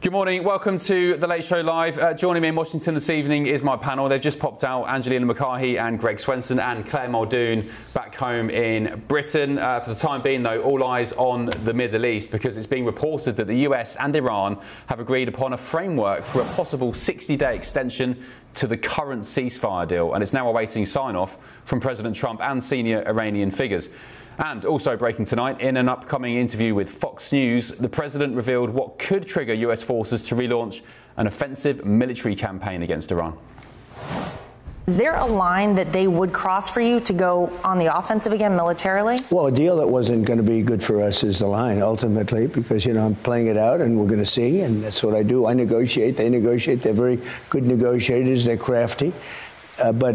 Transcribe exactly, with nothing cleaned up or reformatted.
Good morning. Welcome to The Late Show Live. Uh, joining me in Washington this evening is my panel. They've just popped out, Angelina McCarthy and Greg Swenson, and Claire Muldoon back home in Britain. Uh, for the time being, though, all eyes on the Middle East, because it's being reported that the U S and Iran have agreed upon a framework for a possible sixty-day extension to the current ceasefire deal, and it's now awaiting sign-off from President Trump and senior Iranian figures. And also breaking tonight, in an upcoming interview with Fox News, the president revealed what could trigger U S forces to relaunch an offensive military campaign against Iran. Is there a line that they would cross for you to go on the offensive again militarily? Well, a deal that wasn't going to be good for us is the line, ultimately, because, you know, I'm playing it out and we're going to see, and that's what I do. I negotiate, they negotiate. They're very good negotiators. They're crafty. Uh, but